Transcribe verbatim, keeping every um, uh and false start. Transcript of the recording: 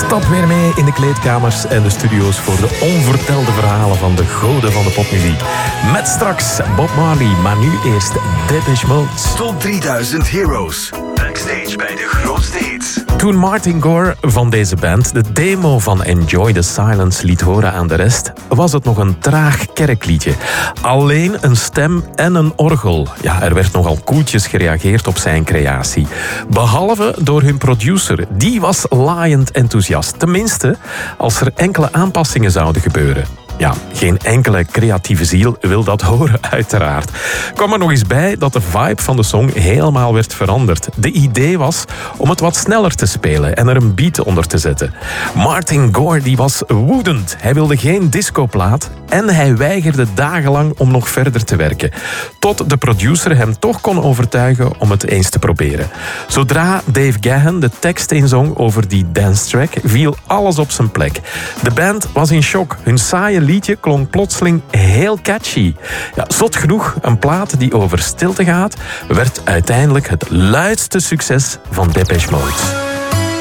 Stap weer mee in de kleedkamers en de studio's voor de onvertelde verhalen van de goden van de popmuziek. Met straks Bob Marley, maar nu eerst Depeche Mode. Top drieduizend Heroes. Backstage bij de grootste hits. Toen Martin Gore van deze band de demo van Enjoy the Silence liet horen aan de rest, was het nog een traag kerkliedje. Alleen een stem en een orgel. Ja, er werd nogal koeltjes gereageerd op zijn creatie. Behalve door hun producer. Die was laaiend enthousiast. Tenminste, als er enkele aanpassingen zouden gebeuren. Ja, geen enkele creatieve ziel wil dat horen, uiteraard. Kwam er nog eens bij dat de vibe van de song helemaal werd veranderd. De idee was om het wat sneller te spelen en er een beat onder te zetten. Martin Gore die was woedend. Hij wilde geen discoplaat en hij weigerde dagenlang om nog verder te werken. Tot de producer hem toch kon overtuigen om het eens te proberen. Zodra Dave Gahan de tekst inzong over die dance track, viel alles op zijn plek. De band was in shock. Hun saaie liedje klonk plotseling heel catchy. Ja, zot genoeg, een plaat die over stilte gaat, werd uiteindelijk het luidste succes van Depeche Mode.